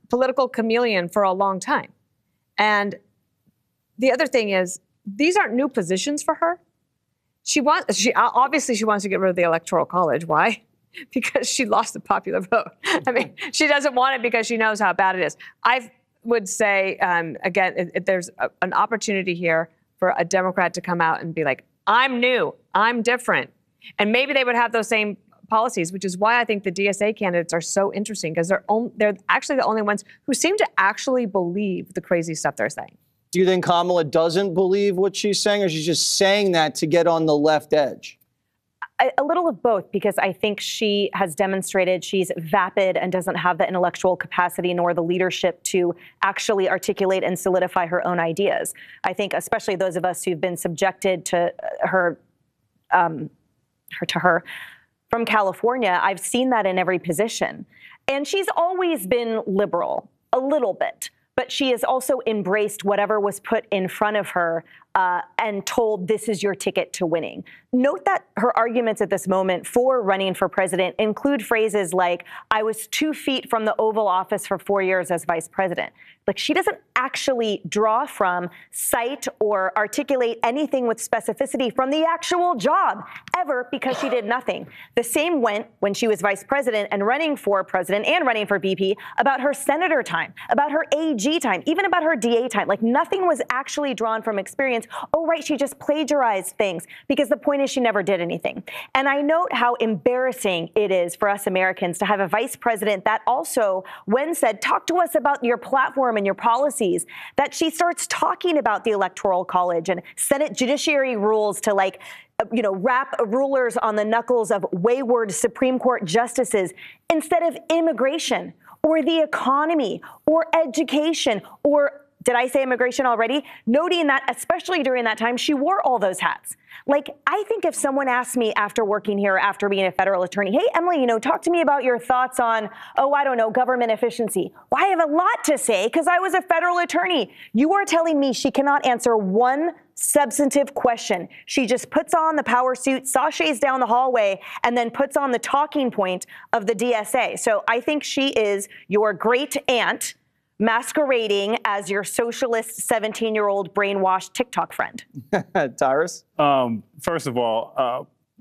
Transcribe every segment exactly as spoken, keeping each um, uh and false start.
political chameleon for a long time. And the other thing is, these aren't new positions for her. She wants, she obviously she wants to get rid of the Electoral College. Why? Because she lost the popular vote. I mean, she doesn't want it because she knows how bad it is. I would say, um, again, if, if there's a, an opportunity here for a Democrat to come out and be like, I'm new, I'm different. And maybe they would have those same policies, which is why I think the D S A candidates are so interesting, because they're, on, they're actually the only ones who seem to actually believe the crazy stuff they're saying. Do you think Kamala doesn't believe what she's saying, or she's just saying that to get on the left edge? A, a little of both, because I think she has demonstrated she's vapid and doesn't have the intellectual capacity nor the leadership to actually articulate and solidify her own ideas. I think especially those of us who've been subjected to her, um, her to her from California, I've seen that in every position. And she's always been liberal, a little bit. But she has also embraced whatever was put in front of her uh, and told this is your ticket to winning. Note that her arguments at this moment for running for president include phrases like, I was two feet from the Oval Office for four years as vice president. Like, she doesn't actually draw from, cite, or articulate anything with specificity from the actual job ever, because she did nothing. The same went when she was vice president and running for president and running for V P about her senator time, about her A G time, even about her D A time. Like, nothing was actually drawn from experience. Oh, right, she just plagiarized things, because the point is she never did anything. And I note how embarrassing it is for us Americans to have a vice president that also, when said, talk to us about your platform and your policies, that she starts talking about the Electoral College and Senate judiciary rules to, like, you know, wrap rulers on the knuckles of wayward Supreme Court justices instead of immigration or the economy or education or, did I say immigration already? Noting that, especially during that time, she wore all those hats. Like, I think if someone asked me after working here, after being a federal attorney, hey, Emily, you know, talk to me about your thoughts on, oh, I don't know, government efficiency. Well, I have a lot to say because I was a federal attorney. You are telling me she cannot answer one substantive question. She just puts on the power suit, sashays down the hallway, and then puts on the talking point of the D S A. So I think she is your great aunt masquerading as your socialist seventeen-year-old brainwashed TikTok friend. Tyrus? Um, first of all, uh,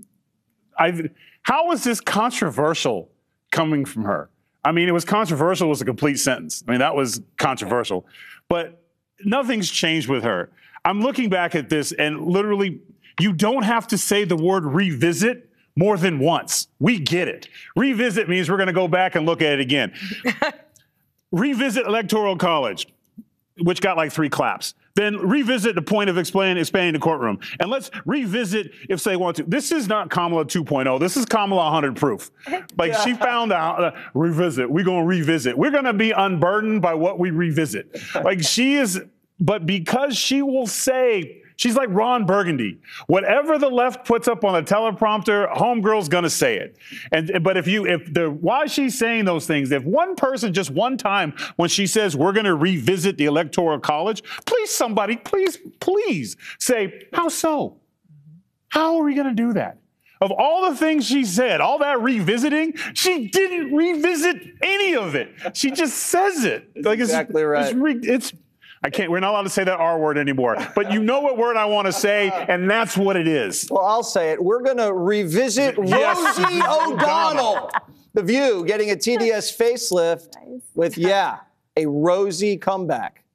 I, how is this controversial coming from her? I mean, it was controversial was a complete sentence. I mean, that was controversial. But nothing's changed with her. I'm looking back at this, and literally, you don't have to say the word revisit more than once. We get it. Revisit means we're going to go back and look at it again. Revisit Electoral College, which got like three claps. Then revisit the point of explaining, expanding the courtroom. And let's revisit if they want to. This is not Kamala two point oh. This is Kamala one hundred proof. Like, she found out, uh, revisit. We're going to revisit. We're going to be unburdened by what we revisit. Like, she is, but because she will say, she's like Ron Burgundy. Whatever the left puts up on a teleprompter, homegirl's gonna say it. And but if you, if the while she's saying those things, if one person just one time when she says we're gonna revisit the Electoral College, please somebody, please, please say, how so? How are we gonna do that? Of all the things she said, all that revisiting, she didn't revisit any of it. She just says it. That's like exactly it's, right. It's, re, it's I can't, we're not allowed to say that R word anymore, but you know what word I want to say, and that's what it is. Well, I'll say it. We're going to revisit Yes. Rosie O'Donnell. The View getting a T D S facelift with, yeah, a Rosie comeback.